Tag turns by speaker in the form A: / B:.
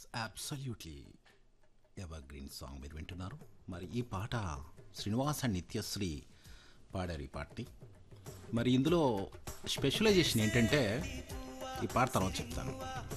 A: Absolutely ever green song మీరు వింటున్నారు. మరి ఈ పాట శ్రీనివాస్ అండ్ నిత్యశ్రీ పాడారు ఈ పాటని. మరి ఇందులో స్పెషలైజేషన్ ఏంటంటే ఈ పాట తర్వాత చెప్తాను.